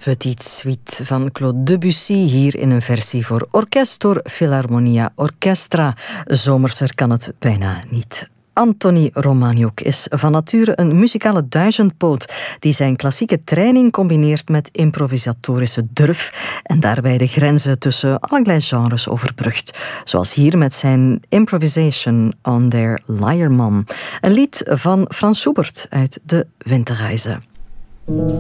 Petite Suite van Claude Debussy, hier in een versie voor orkest door Philharmonia Orchestra. Zomerser kan het bijna niet. Anthony Romaniuk is van nature een muzikale duizendpoot die zijn klassieke training combineert met improvisatorische durf en daarbij de grenzen tussen allerlei genres overbrugt. Zoals hier met zijn Improvisation on der Leiermann, een lied van Franz Schubert uit de Winterreise.